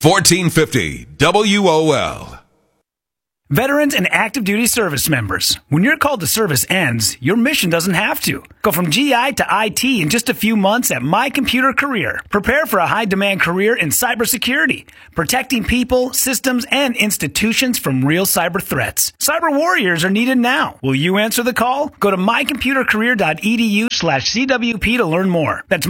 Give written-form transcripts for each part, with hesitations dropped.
1450 WOL. Veterans and active duty service members, when your call to service ends, your mission doesn't have to. Go from GI to IT in just a few months at My Computer Career. Prepare for a high-demand career in cybersecurity, protecting people, systems, and institutions from real cyber threats. Cyber warriors are needed now. Will you answer the call? Go to mycomputercareer.edu/CWP to learn more. That's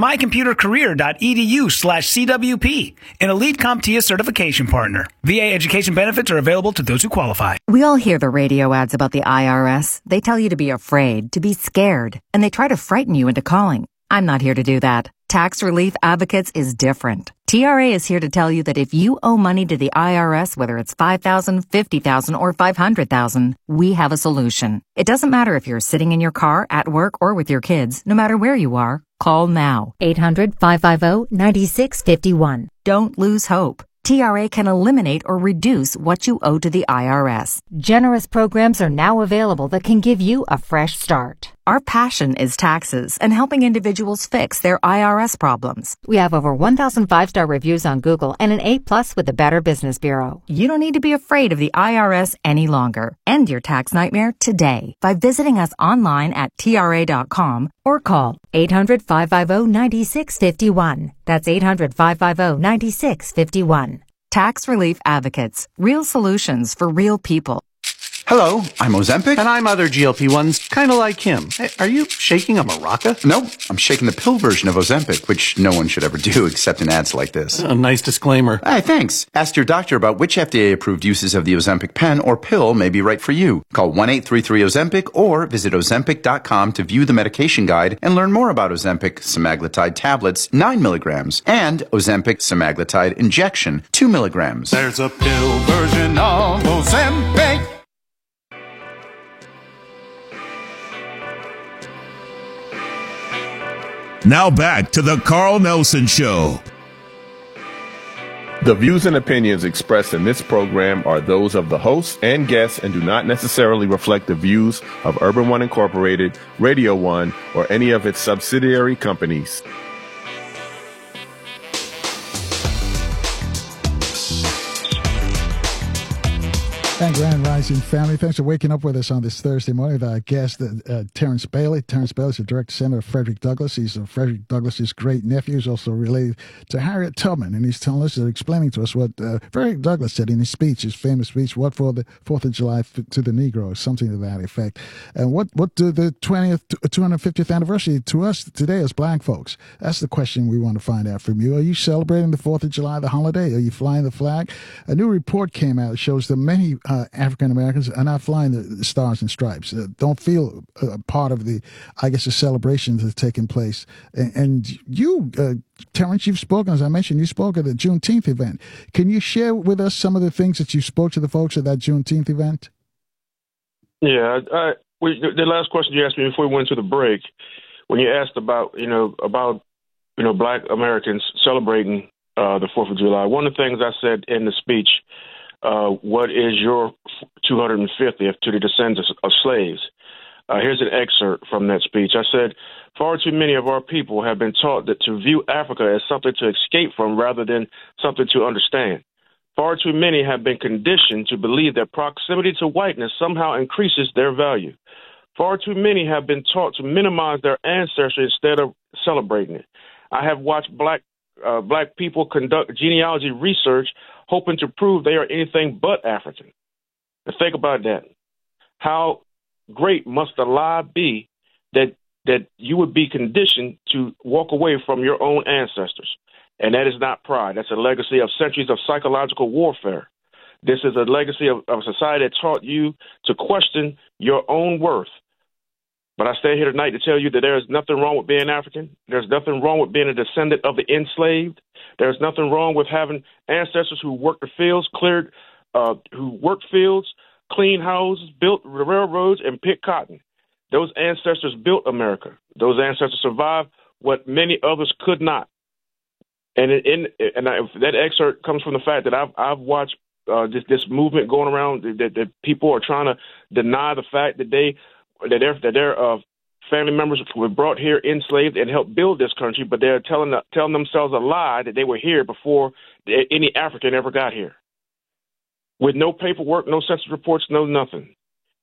mycomputercareer.edu/CWP, an Elite CompTIA certification partner. VA education benefits are available to those who qualify. We all hear the radio ads about the IRS. They tell you to be afraid, to be scared, and they try to frighten you into calling. I'm not here to do that. Tax Relief Advocates is different. TRA is here to tell you that if you owe money to the IRS, whether it's $5,000, $50,000, or $500,000, we have a solution. It doesn't matter if you're sitting in your car, at work, or with your kids. No matter where you are, call now. 800-550-9651. Don't lose hope. TRA can eliminate or reduce what you owe to the IRS. Generous programs are now available that can give you a fresh start. Our passion is taxes and helping individuals fix their IRS problems. We have over 1,000 5-star reviews on Google and an A+ with the Better Business Bureau. You don't need to be afraid of the IRS any longer. End your tax nightmare today by visiting us online at TRA.com or call 800-550-9651. That's 800-550-9651. Tax Relief Advocates. Real solutions for real people. Hello, I'm Ozempic. And I'm other GLP-1s, kind of like him. Hey, are you shaking a maraca? No, I'm shaking the pill version of Ozempic, which no one should ever do except in ads like this. A nice disclaimer. Hey, thanks. Ask your doctor about which FDA-approved uses of the Ozempic pen or pill may be right for you. Call 1-833-OZEMPIC or visit Ozempic.com to view the medication guide and learn more about Ozempic semaglutide tablets, 9 milligrams, and Ozempic semaglutide injection, 2 milligrams. There's a pill version of Ozempic. Now back to the Carl Nelson Show. The views and opinions expressed in this program are those of the host and guests and do not necessarily reflect the views of Urban One Incorporated, Radio One, or any of its subsidiary companies. And Grand Rising family, thanks for waking up with us on this Thursday morning with our guest, Terrence Bailey. Terrence Bailey is the direct descendant of Frederick Douglass. He's Frederick Douglass's great nephew. He's also related to Harriet Tubman, and he's telling us, explaining to us what Frederick Douglass said in his speech, his famous speech, "What for the 4th of July to the Negro," something to that effect. And what do the 250th anniversary to us today as black folks? That's the question we want to find out from you. Are you celebrating the 4th of July, the holiday? Are you flying the flag? A new report came out that shows that many African Americans are not flying the Stars and Stripes, don't feel part of the celebrations that are taking place. And you, Terrence, you've spoken, as I mentioned, you spoke at the Juneteenth event. Can you share with us some of the things that you spoke to the folks at that Juneteenth event? Yeah, the last question you asked me before we went to the break, when you asked about Black Americans celebrating the 4th of July, one of the things I said in the speech, what is your 250th to the descendants of slaves? Here's an excerpt from that speech. I said, far too many of our people have been taught that to view Africa as something to escape from rather than something to understand. Far too many have been conditioned to believe that proximity to whiteness somehow increases their value. Far too many have been taught to minimize their ancestry instead of celebrating it. I have watched black people conduct genealogy research hoping to prove they are anything but African. And think about that. How great must the lie be that you would be conditioned to walk away from your own ancestors? And that is not pride. That's a legacy of centuries of psychological warfare. This is a legacy of a society that taught you to question your own worth. But I stand here tonight to tell you that there is nothing wrong with being African. There's nothing wrong with being a descendant of the enslaved. There's nothing wrong with having ancestors who worked the fields, cleaned houses, built railroads, and picked cotton. Those ancestors built America. Those ancestors survived what many others could not. And that excerpt comes from the fact that I've watched this movement going around that people are trying to deny the fact that they're family members were brought here enslaved and helped build this country, but they're telling themselves a lie that they were here before any African ever got here, with no paperwork, no census reports, no nothing.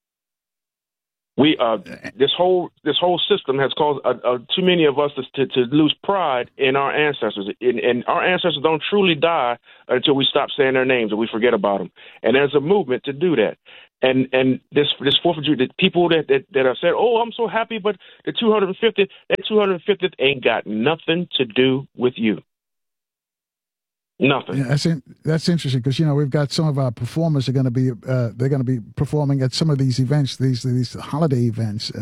This whole system has caused too many of us to lose pride in our ancestors, and our ancestors don't truly die until we stop saying their names and we forget about them. And there's a movement to do that. And this 4th of July, the people that have said, "Oh, I'm so happy," but the 250th ain't got nothing to do with you. Nothing. Yeah, that's interesting because we've got some of our performers are going to be they're going to be performing at some of these events, these holiday events,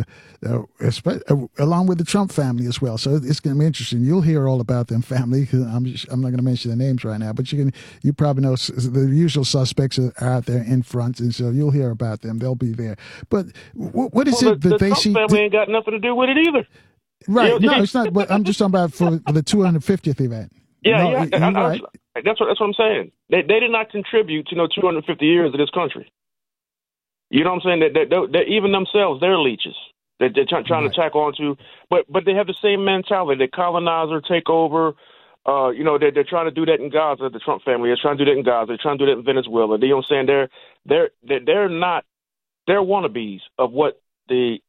along with the Trump family as well. So it's going to be interesting. You'll hear all about them family. I'm not going to mention their names right now, but you probably know the usual suspects are out there in front, and so you'll hear about them. They'll be there. But what is it that they see? The Trump family ain't got nothing to do with it either. Right? No, it's not. But I'm just talking about for the 250th event. Yeah, right. That's what I'm saying. They did not contribute to 250 years of this country. You know what I'm saying? That even themselves, they're leeches. They're trying to tack on to, but they have the same mentality. They colonizer, take over. They're trying to do that in Gaza. The Trump family is trying to do that in Gaza. They're trying to do that in Venezuela. You know what I'm saying? They're not. They're wannabes of what the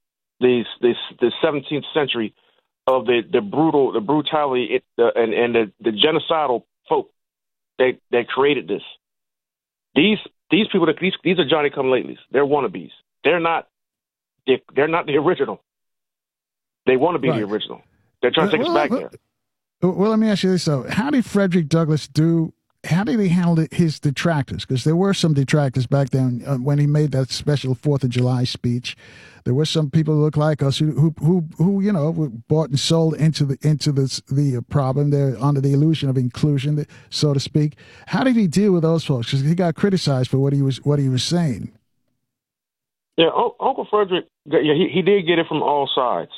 17th century of the brutality and the genocidal folk that created this. These people, these are Johnny-come-latelys. They're wannabes. They're not the original. They want to be the original. They're trying to take us back there. Well, let me ask you this though: how did Frederick Douglass do? How did he handle his detractors? Because there were some detractors back then when he made that special 4th of July speech. There were some people who look like us who were bought and sold into the problem. They're under the illusion of inclusion, so to speak. How did he deal with those folks? Because he got criticized for what he was saying. Yeah, Uncle Frederick. Yeah, he did get it from all sides,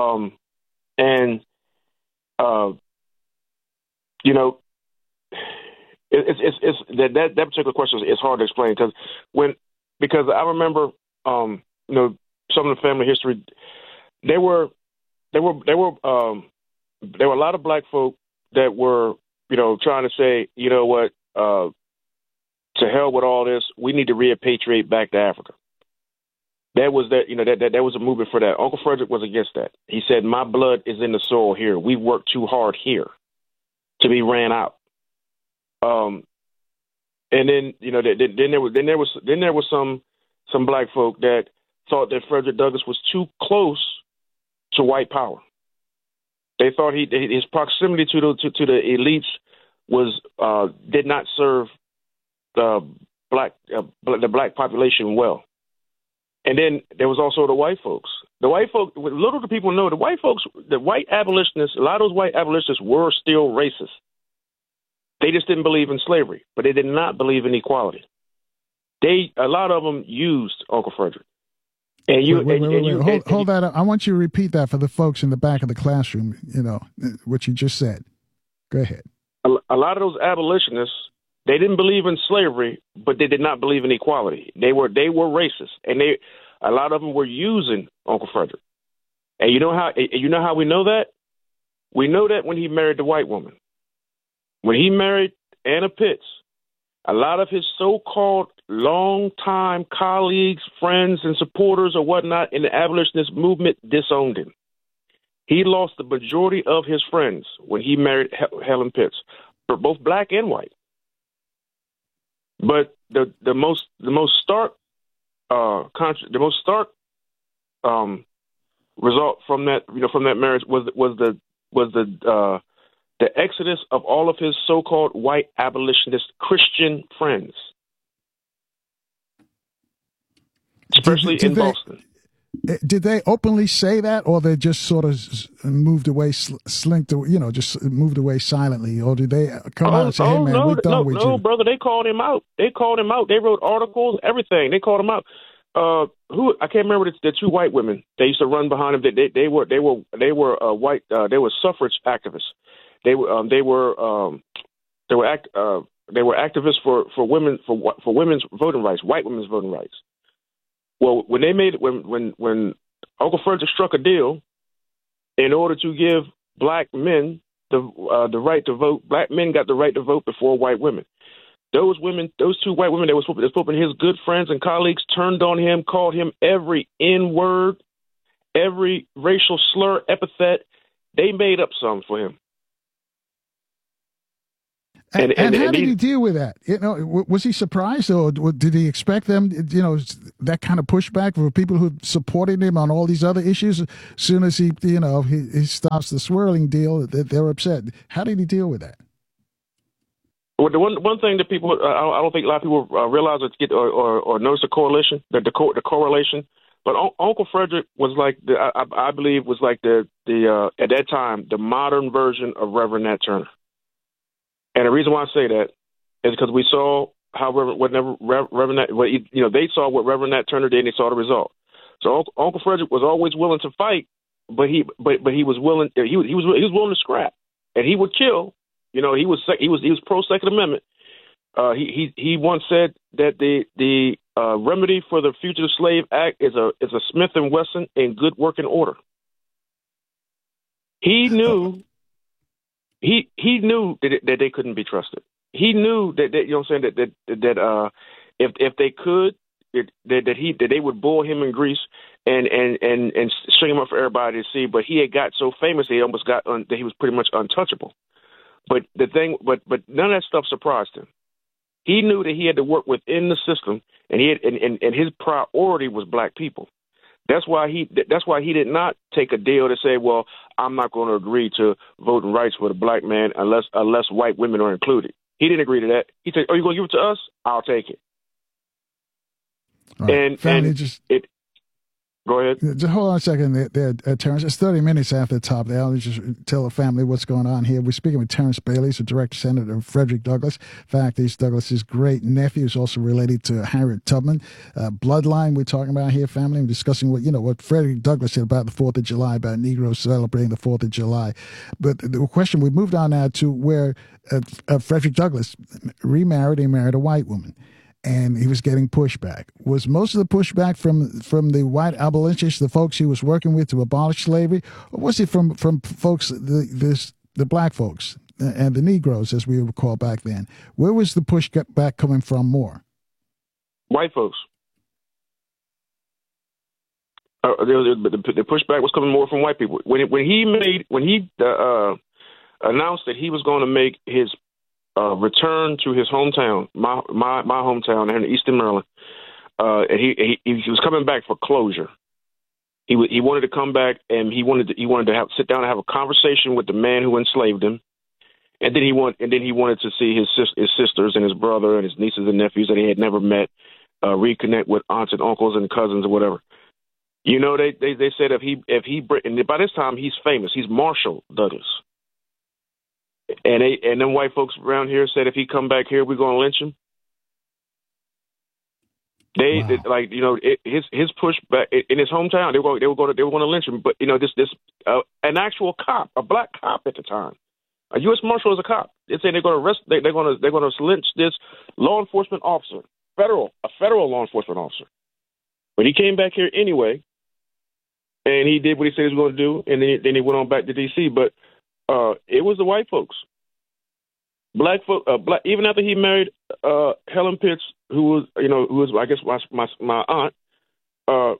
It's that particular question is hard to explain because I remember some of the family history. There were a lot of black folk that were trying to say, you know what, to hell with all this, we need to repatriate back to Africa. That was that was a movement for that. Uncle Frederick was against that. He said, "My blood is in the soil here. We worked too hard here to be ran out." And then there was some black folk that thought that Frederick Douglass was too close to white power. They thought his proximity to the elites did not serve the black population well. And then there was also the white folks. The white folk, little do people know, the white abolitionists, a lot of those white abolitionists were still racist. They just didn't believe in slavery, but they did not believe in equality. A lot of them used Uncle Frederick. And hold that up. I want you to repeat that for the folks in the back of the classroom. What you just said. Go ahead. A lot of those abolitionists, they didn't believe in slavery, but they did not believe in equality. They were racist, and a lot of them were using Uncle Frederick. And you know how we know that? We know that when he married the white woman. When he married Anna Pitts, a lot of his so-called longtime colleagues, friends, and supporters or whatnot in the abolitionist movement disowned him. He lost the majority of his friends when he married Helen Pitts, for both black and white. But the most stark result from that marriage was the exodus of all of his so-called white abolitionist Christian friends, especially in Boston. Did they openly say that, or they just sort of moved away, just moved away silently, or did they come out and say, "Hey, man, we're done with you"? No, brother, they called him out. They wrote articles, everything. They called him out. I can't remember the two white women. They used to run behind him. They were white. They were suffrage activists. They were activists for women's voting rights, white women's voting rights. Well, when Uncle Frederick struck a deal in order to give black men the right to vote. Black men got the right to vote before white women. Those two white women that was supposed his good friends and colleagues, turned on him, called him every N-word, every racial slur, epithet. They made up some for him. And how did he deal with that? Was he surprised, or did he expect them, that kind of pushback for people who supported him on all these other issues? As soon as he stops the swirling deal, they're upset. How did he deal with that? Well, the one thing that people, I don't think a lot of people realize or notice the correlation, the correlation. But Uncle Frederick was like I believe was like the at that time the modern version of Reverend Nat Turner. And the reason why I say that is because we saw how Reverend Nat, they saw what Reverend Nat Turner did, and they saw the result. So Uncle Frederick was always willing to fight, but he was willing to scrap, and he would kill. He was pro Second Amendment. He once said that the remedy for the Fugitive Slave Act is a Smith and Wesson in good working order. He knew. He knew that they couldn't be trusted. He knew that if they could, that they would boil him in grease and string him up for everybody to see. But he had got so famous that he almost got that he was pretty much untouchable. But none of that stuff surprised him. He knew that he had to work within the system, and his priority was black people. That's why he did not take a deal to say, well, I'm not going to agree to voting rights for the black man unless white women are included. He didn't agree to that. He said, "Oh, you're going to give it to us? I'll take it." Right. Go ahead. Just hold on a second there, Terrence. It's 30 minutes after the top there. I'll just tell the family what's going on here. We're speaking with Terrence Bailey, who's the Director Senator of Frederick Douglass. In fact, he's Douglas's great nephew, is also related to Harriet Tubman. Bloodline we're talking about here, family. We're discussing what Frederick Douglass said about the 4th of July, about Negroes celebrating the 4th of July. But the question, we moved on now to where Frederick Douglass remarried and married a white woman. And he was getting pushback. Was most of the pushback from the white abolitionists, the folks he was working with to abolish slavery, or was it from folks, the black folks and the Negroes, as we would call back then? Where was the pushback coming from more? White folks. The pushback was coming more from white people. When he announced that he was going to make his return to his hometown, my hometown in Eastern Maryland, and he was coming back for closure. He wanted to come back, and he wanted to sit down and have a conversation with the man who enslaved him, and then he wanted to see his sisters and his brother and his nieces and nephews that he had never met, reconnect with aunts and uncles and cousins or whatever. They said if he and by this time he's famous. He's Marshall Douglass. And them white folks around here said if he come back here, we're going to lynch him. His pushback in his hometown, they were going to lynch him. But an actual cop, a black cop at the time, a U.S. Marshal is a cop. They say they're going to arrest. They're going to lynch this law enforcement officer, a federal law enforcement officer. But he came back here anyway, and he did what he said he was going to do, and then he went on back to D.C. But it was the white folks, black. Even after he married Helen Pitts, who was I guess my aunt.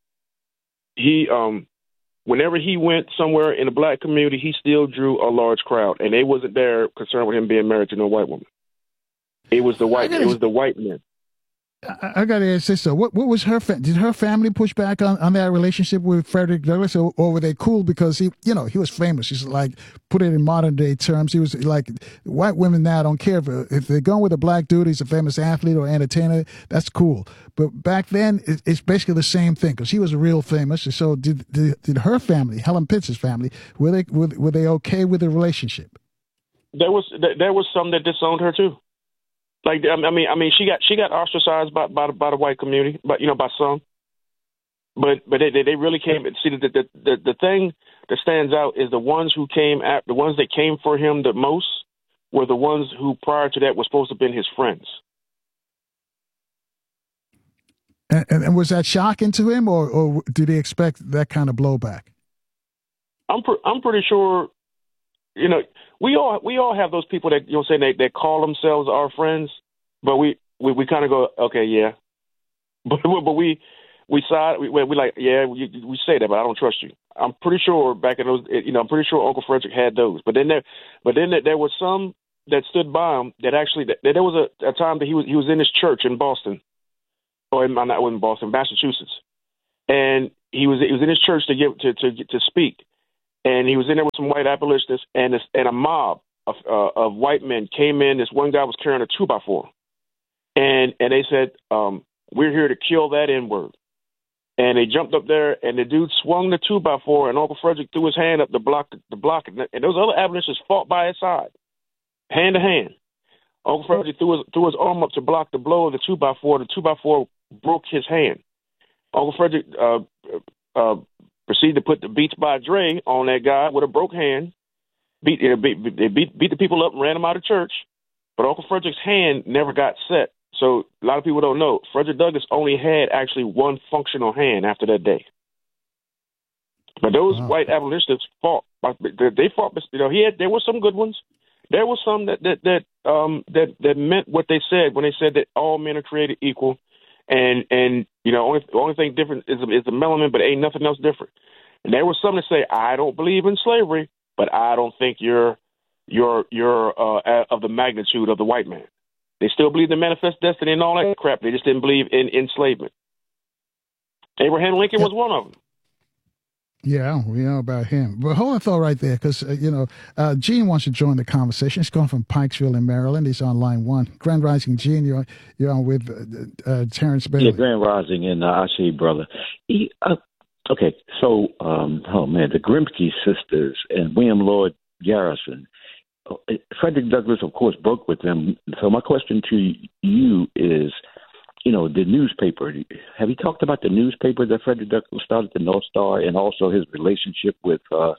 Whenever he went somewhere in the black community, he still drew a large crowd, and they wasn't there concerned with him being married to no white woman. It was the white men. I got to ask this, so what was did her family push back on that relationship with Frederick Douglass, or were they cool because he was famous? He's like, put it in modern day terms, he was like, white women now don't care if they're going with a black dude, he's a famous athlete or entertainer, that's cool. But back then, it's basically the same thing because he was real famous. So did her family, Helen Pitts' family, were they okay with the relationship? There was some that disowned her too. Like she got ostracized by the white community, but by some. But they really came. See, the thing that stands out is the ones that came for him the most were the ones who prior to that were supposed to have been his friends. And was that shocking to him, or did he expect that kind of blowback? I'm pretty sure. You know, we all have those people that they call themselves our friends, but we kind of go, okay, yeah, but we side we like, yeah, we say that, but I don't trust you. I'm pretty sure back in those, I'm pretty sure Uncle Frederick had those, but then there was some that stood by him that actually there was a time that he was in his church in Boston, or not in Boston, Massachusetts, and he was in his church to speak. And he was in there with some white abolitionists, and a mob of white men came in. This one guy was carrying a 2x4, and they said, "We're here to kill that N-word." And they jumped up there, and the dude swung the 2x4, and Uncle Frederick threw his hand up to block it. And those other abolitionists fought by his side, hand to hand. Uncle Frederick threw his arm up to block the blow of the 2x4. The 2x4 broke his hand. Uncle Frederick proceeded to put the Beats by Dre on that guy with a broke hand. Beat the people up and ran them out of church. But Uncle Frederick's hand never got set. So a lot of people don't know. Frederick Douglass only had actually one functional hand after that day. But those white abolitionists fought. They fought. There were some good ones. There were some that meant what they said when they said that all men are created equal. And only thing different is the melanin, but ain't nothing else different. And there was some that say, I don't believe in slavery, but I don't think you're of the magnitude of the white man. They still believe in manifest destiny and all that crap. They just didn't believe in enslavement. Abraham Lincoln was one of them. Yeah, we know about him. But hold on, thought right there, because, Gene wants to join the conversation. He's calling from Pikesville in Maryland. He's on line one. Grand Rising, Gene, you're on with Terrence Bailey. Yeah, Grand Rising, and I see you, brother. Okay, so, the Grimsky sisters and William Lloyd Garrison, Frederick Douglass, of course, broke with them. So my question to you is, the newspaper. Have you talked about the newspaper that Frederick Douglass started, the North Star, and also his relationship with,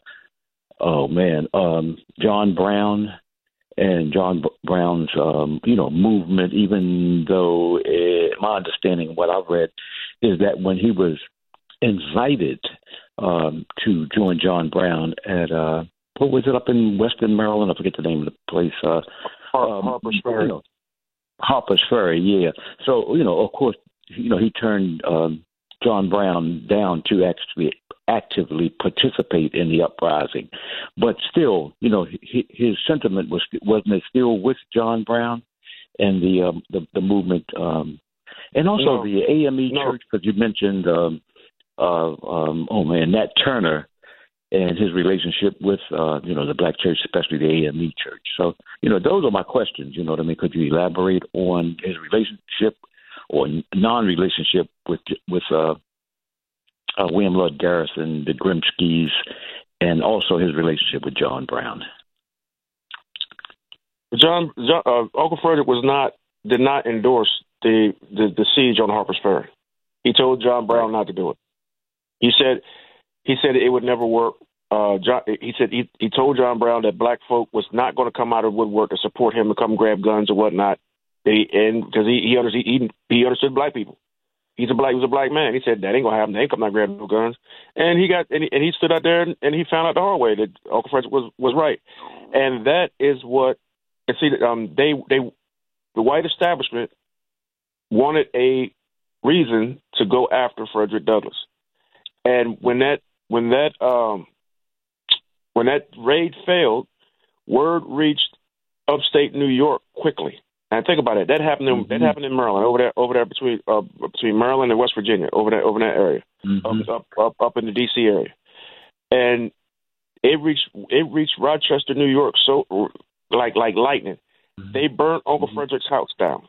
John Brown and John Brown's, movement, even though my understanding of what I've read is that when he was invited to join John Brown at, what was it, up in Western Maryland? I forget the name of the place. Harper's Ferry. Harper's Ferry, yeah. So, of course, he turned John Brown down to actually actively participate in the uprising. But still, his sentiment wasn't it still with John Brown and the movement, and also the AME Church, because you mentioned, Nat Turner and his relationship with, the black church, especially the AME Church. So, those are my questions, you know what I mean? Could you elaborate on his relationship or non-relationship with William Lloyd Garrison, the Grimskys, and also his relationship with John Brown? Uncle Frederick did not endorse the siege on Harper's Ferry. He told John Brown not to do it. He said it would never work. He told John Brown that black folk was not going to come out of woodwork to support him to come grab guns or whatnot. Because he understood black people. He was a black man. He said that ain't gonna happen. They ain't coming out grabbing no guns. And he stood out there and he found out the hard way that Uncle Frederick was right. And that is what. And see, the white establishment wanted a reason to go after Frederick Douglass. And when that raid failed, word reached upstate New York quickly. And think about it. That happened in Maryland, over there between Maryland and West Virginia, over in that area, up in the D.C. area. And it reached Rochester, New York, so like lightning. They burnt Uncle Frederick's house down.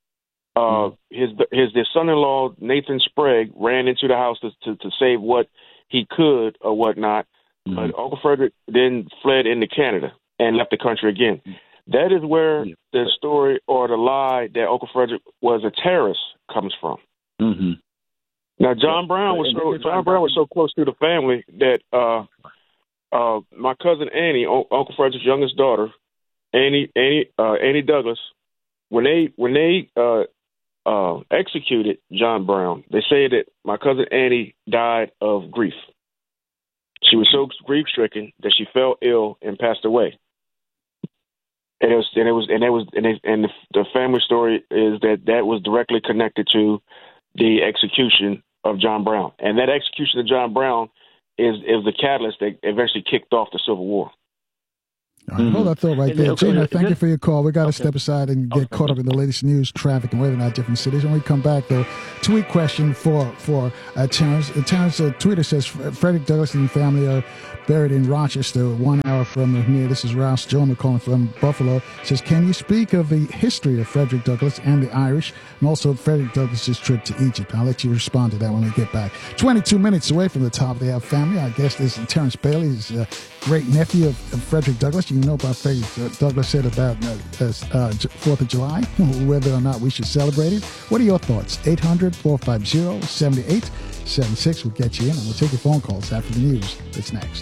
His son-in-law Nathan Sprague ran into the house to save what he could or whatnot. But Uncle Frederick then fled into Canada and left the country again. That is where the story or the lie that Uncle Frederick was a terrorist comes from. Mm-hmm. Now, John Brown was so close to the family that my cousin Annie, Uncle Frederick's youngest daughter, Annie Douglass, when they executed John Brown, they say that my cousin Annie died of grief. She was so grief-stricken that she fell ill and passed away. And the family story is that was directly connected to the execution of John Brown, and that execution of John Brown is the catalyst that eventually kicked off the Civil War. All right, hold that thought right there. Gina, thank you for your call. We got to step aside and get caught up in the latest news, traffic, and weather in our different cities. When we come back, though, tweet question for Terrence. Terrence, Twitter says, Frederick Douglass and family are buried in Rochester, 1 hour from here. This is Rouse Jones calling from Buffalo. Says, can you speak of the history of Frederick Douglass and the Irish, and also Frederick Douglass's trip to Egypt? I'll let you respond to that when we get back. 22 minutes away from the top of the hour family. Our guest is Terrence Bailey, his great nephew of Frederick Douglass. You know about Frederick Douglass said about 4th of July, whether or not we should celebrate it. What are your thoughts? 800-450-7876 will get you in, and we'll take your phone calls after the news. That's next.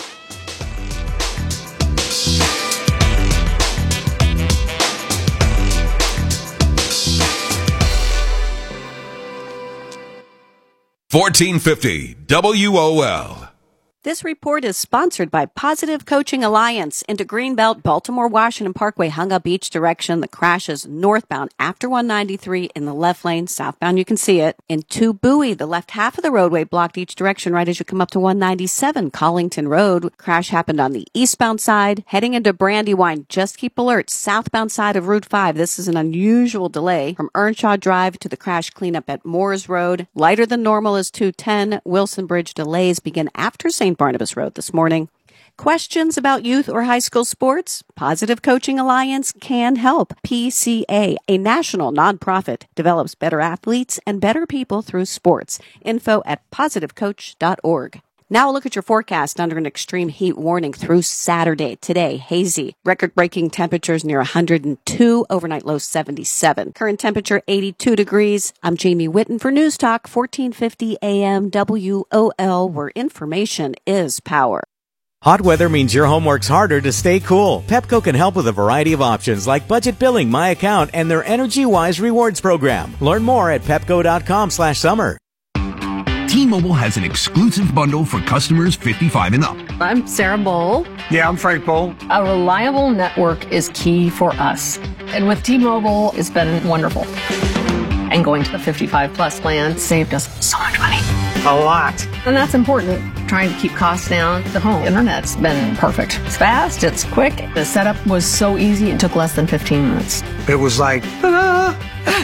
$14.50 WOL. This report is sponsored by Positive Coaching Alliance. Into Greenbelt, Baltimore, Washington Parkway hung up each direction. The crash is northbound after 193 in the left lane. Southbound, you can see it. Into Bowie, the left half of the roadway blocked each direction right as you come up to 197 Collington Road. Crash happened on the eastbound side. Heading into Brandywine, just keep alert. Southbound side of Route 5. This is an unusual delay from Earnshaw Drive to the crash cleanup at Moores Road. Lighter than normal is 210. Wilson Bridge delays begin after St. Barnabas Road this morning. Questions about youth or high school sports? Positive Coaching Alliance can help. PCA, a national nonprofit, develops better athletes and better people through sports. Info at positivecoach.org. Now a look at your forecast under an extreme heat warning through Saturday. Today, hazy. Record-breaking temperatures near 102. Overnight low 77. Current temperature 82 degrees. I'm Jamie Whitten for News Talk 1450 AM WOL, where information is power. Hot weather means your home works harder to stay cool. Pepco can help with a variety of options like budget billing, My Account, and their Energy Wise rewards program. Learn more at pepco.com/summer. T-Mobile has an exclusive bundle for customers 55 and up. I'm Sarah Bowl. Yeah, I'm Frank Bowl. A reliable network is key for us. And with T-Mobile, it's been wonderful. And going to the 55 plus plan saved us so much money. A lot. And that's important. Trying to keep costs down. The home internet's been perfect. It's fast, it's quick. The setup was so easy, it took less than 15 minutes. It was like, ta-da!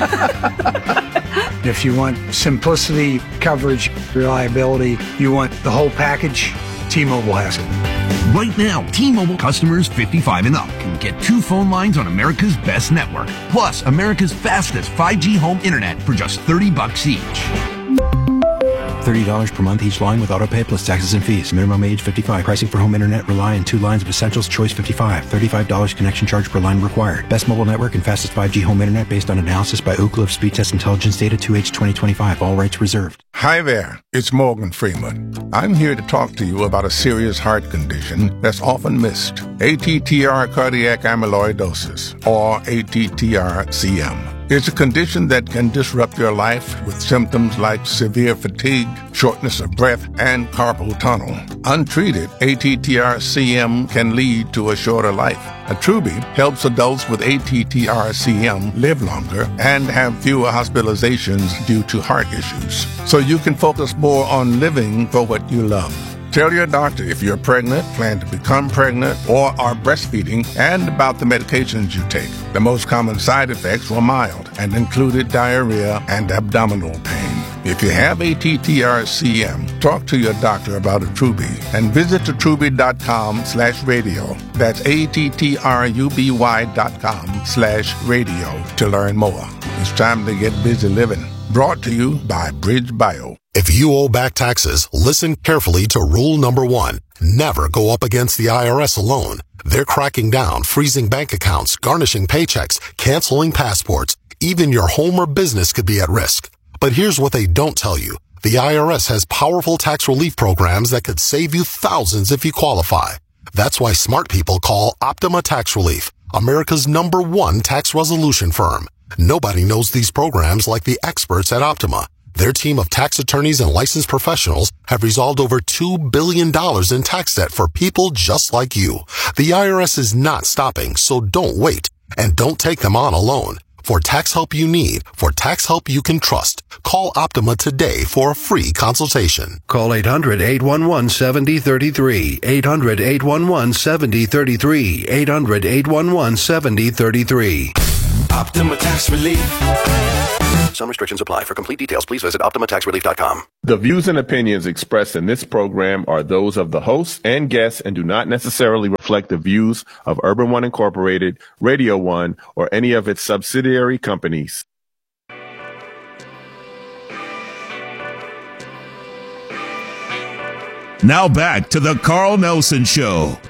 If you want simplicity, coverage, reliability, you want the whole package, T-Mobile has it. Right now, T-Mobile customers 55 and up can get 2 phone lines on America's best network, plus America's fastest 5G home internet for just $30 each. $30 per month each line with autopay plus taxes and fees. Minimum age 55. Pricing for home internet rely on 2 lines of Essentials Choice 55. $35 connection charge per line required. Best mobile network and fastest 5G home internet based on analysis by Ookla of Speed Test Intelligence data 2H 2025. All rights reserved. Hi there. It's Morgan Freeman. I'm here to talk to you about a serious heart condition that's often missed. ATTR cardiac amyloidosis, or ATTR-CM. It's a condition that can disrupt your life with symptoms like severe fatigue, shortness of breath, and carpal tunnel. Untreated, ATTR-CM can lead to a shorter life. Attruby helps adults with ATTR-CM live longer and have fewer hospitalizations due to heart issues. So you can focus more on living for what you love. Tell your doctor if you're pregnant, plan to become pregnant, or are breastfeeding, and about the medications you take. The most common side effects were mild and included diarrhea and abdominal pain. If you have ATTR-CM, talk to your doctor about Attruby and visit attruby.com/radio. That's ATTRUBY.com/radio to learn more. It's time to get busy living. Brought to you by Bridge Bio. If you owe back taxes, listen carefully to rule number 1. Never go up against the IRS alone. They're cracking down, freezing bank accounts, garnishing paychecks, canceling passports. Even your home or business could be at risk. But here's what they don't tell you. The IRS has powerful tax relief programs that could save you thousands if you qualify. That's why smart people call Optima Tax Relief, America's #1 tax resolution firm. Nobody knows these programs like the experts at Optima. Their team of tax attorneys and licensed professionals have resolved over $2 billion in tax debt for people just like you. The IRS is not stopping, so don't wait. And don't take them on alone. For tax help you need, for tax help you can trust, call Optima today for a free consultation. Call 800-811-7033. 800-811-7033. 800-811-7033. Optima Tax Relief. Some restrictions apply. For complete details, please visit OptimaTaxRelief.com. The views and opinions expressed in this program are those of the hosts and guests and do not necessarily reflect the views of Urban One Incorporated, Radio One, or any of its subsidiary companies. Now back to the Carl Nelson Show